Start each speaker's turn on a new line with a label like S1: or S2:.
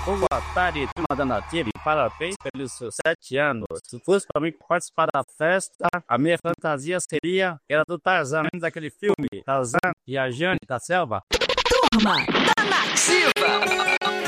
S1: Boa tarde, turma da Nativa, e parabéns pelos seus 7 anos. Se fosse para mim participar da festa, a minha fantasia seria era do Tarzan, lembra daquele filme? Tarzan e a Jane da Selva?
S2: Turma da Nativa!